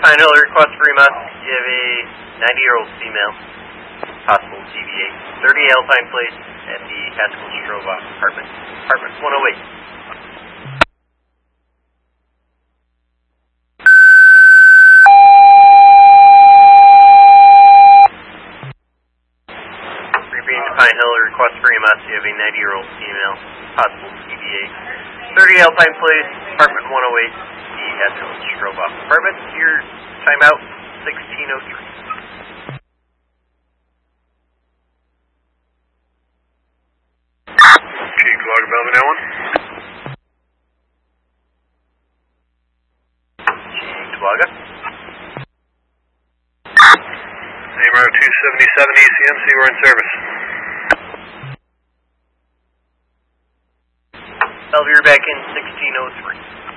Pine Hill request for EMS. You have a 90-year-old female, possible DVA. 30 Alpine Place at the Haskell Strova apartment. Apartment 108. Pine Hill request for EMS. You have a 90-year-old female, possible DVA. 30 Alpine Place, apartment 108, the Haskell Strova apartment. Your timeout, 16:03. Okay, Cloud development that one. Twaga. Name route 277 ECMC, we're in service. Bellevue, back in 16:03.